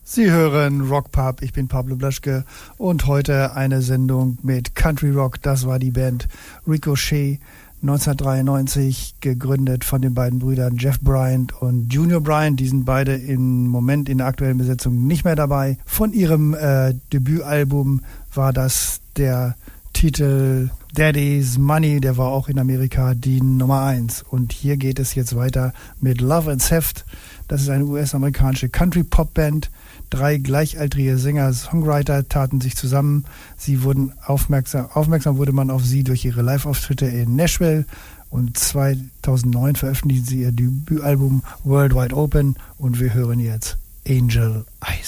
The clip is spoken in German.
Sie hören Rockpub, ich bin Pablo Blaschke und heute eine Sendung mit Country Rock. Das war die Band Ricochet, 1993 gegründet von den beiden Brüdern Jeff Bryant und Junior Bryant. Die sind beide im Moment in der aktuellen Besetzung nicht mehr dabei. Von ihrem Debütalbum war das der Titel Daddy's Money, der war auch in Amerika die Nummer 1. Und hier geht es jetzt weiter mit Love and Theft. Das ist eine US-amerikanische Country-Pop-Band. 3 gleichaltrige Sänger, Songwriter taten sich zusammen. Sie wurden aufmerksam wurde man auf sie durch ihre Live-Auftritte in Nashville. Und 2009 veröffentlichten sie ihr Debütalbum World Wide Open. Und wir hören jetzt Angel Eyes.